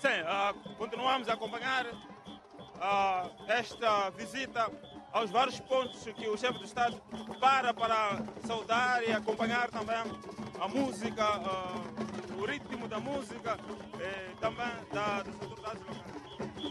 Sim, continuamos a acompanhar esta visita aos vários pontos que o chefe do Estado para saudar e acompanhar também a música, o ritmo da música e também das autoridades locais.